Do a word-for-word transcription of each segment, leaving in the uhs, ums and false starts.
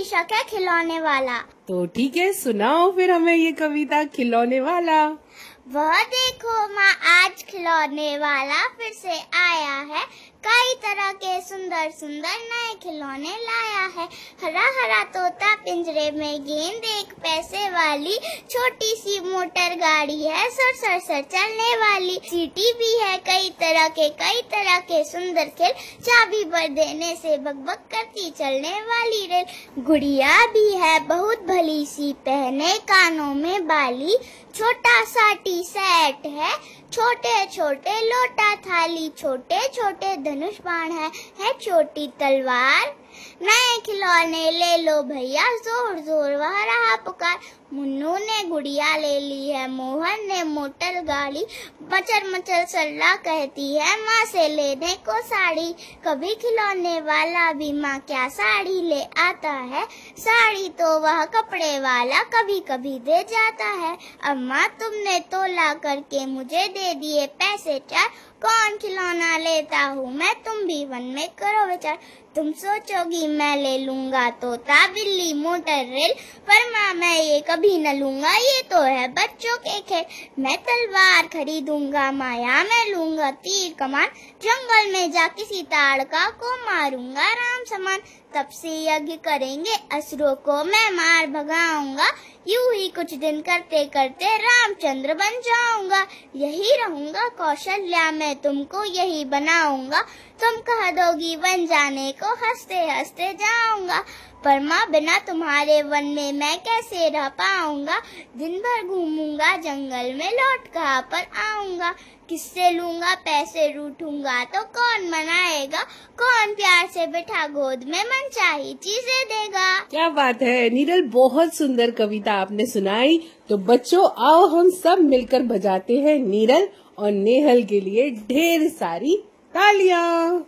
शीर्षक है खिलौने वाला। तो ठीक है, सुनाओ फिर हमें ये कविता खिलौने वाला। वह देखो माँ, आज खिलौने वाला फिर से आया है, कई तरह के सुंदर सुंदर नए खिलौने लाया है। हरा हरा तोता पिंजरे में गेंद, एक पैसे वाली छोटी सी मोटर गाड़ी है, सर सर सर चलने वाली। सीटी भी है कई तरह के कई तरह के सुंदर खेल, चाबी भर देने से बकबक करती चलने वाली रेल। गुड़िया भी है बहुत भली सी, पहने कानों में बाली, छोटा सा टी सेट है, छोटे छोटे लोटा थाली, छोटे छोटे धनुष बाण है, है छोटी तलवार। नए खिलौने ले लो भैया, जोर जोर वह रहा पुकार। मुन्नू ने गुड़िया ले ली है, मोहन ने मोटर गाड़ी, मचर मचर सल्ला कहती है माँ से लेने को साड़ी। कभी खिलौने वाला भी माँ क्या साड़ी ले आता है, साड़ी तो वह कपड़े वाला कभी कभी दे जाता है। अम्मा तुमने तोला करके मुझे दे दिए पैसे चार, कौन खिलौना लेता हूँ मैं, तुम भी वन में करो विचार। तुम सोचोगी मैं ले लूंगा तोता बिल्ली मोटर रेल, पर माँ मैं ये कभी न लूंगा, ये तो है बच्चों के खेल। मैं तलवार खरीदूंगा माया, मैं लूंगा तीर कमान, जंगल में जा किसी ताड़का को मारूंगा राम समान। तब से यज्ञ करेंगे असुरों को मैं मार भगाऊंगा, यूं ही कुछ दिन करते करते रामचंद्र बन जाऊंगा। यही रहूंगा कौशल्या मैं तुमको यही बनाऊंगा, तुम कह दोगी वन जाने को हंसते हंसते जाऊंगा। पर माँ बिना तुम्हारे वन में मैं कैसे रह पाऊंगा, दिन भर घूमूंगा जंगल में लौट कहाँ पर आऊंगा। किससे लूंगा पैसे रूठूंगा तो कौन मनाएगा, कौन प्यार से बैठा गोद में मनचाही चीजें देगा। क्या बात है नीरल, बहुत सुंदर कविता आपने सुनाई। तो बच्चों आओ हम सब मिलकर बजाते हैं नीरल और नेहल के लिए ढेर सारी तालियां।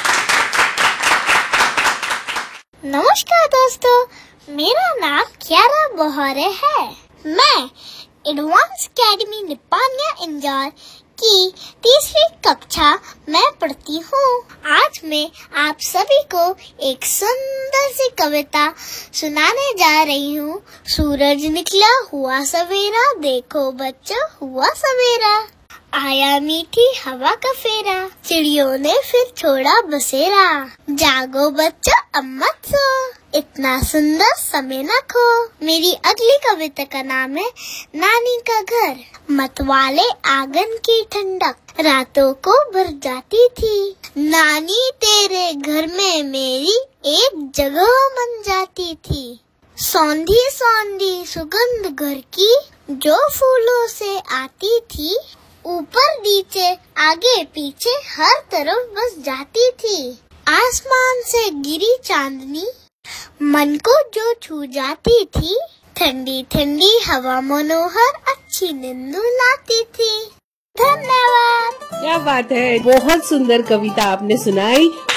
नमस्कार दोस्तों, मेरा नाम क्यारा बोहरे है। मैं एडवांस अकेडमी निपानिया इंदौर की तीसरी कक्षा में पढ़ती हूँ। आज मैं आप सभी को एक सुंदर सी कविता सुनाने जा रही हूँ। सूरज निकला हुआ सवेरा, देखो बच्चों हुआ सवेरा, आया मीठी हवा का फेरा, चिड़ियों ने फिर छोड़ा बसेरा। जागो बच्चों अब मत सो, इतना सुंदर समय न खो। मेरी अगली कविता का नाम है नानी का घर। मतवाले आंगन की ठंडक रातों को भर जाती थी, नानी तेरे घर में मेरी एक जगह बन जाती थी। सौंधी सौंधी सुगंध घर की जो फूलों से आती थी, ऊपर नीचे आगे पीछे हर तरफ बस जाती थी। आसमान से गिरी चांदनी मन को जो छू जाती थी, ठंडी ठंडी हवा मनोहर अच्छी नींद लाती थी। धन्यवाद। क्या बात है, बहुत सुंदर कविता आपने सुनाई।